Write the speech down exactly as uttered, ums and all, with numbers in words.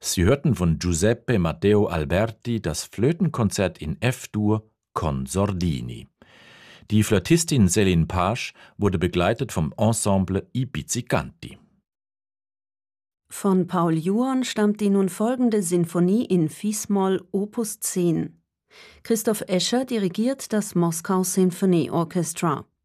Sie hörten von Giuseppe Matteo Alberti das Flötenkonzert in F-Dur con Sordini. Die Flötistin Céline Page wurde begleitet vom Ensemble I Pizzicanti. Von Paul Juon stammt die nun folgende Sinfonie in Fis-Moll Opus zehn. Christoph Escher dirigiert das Moskau Symphony Orchestra.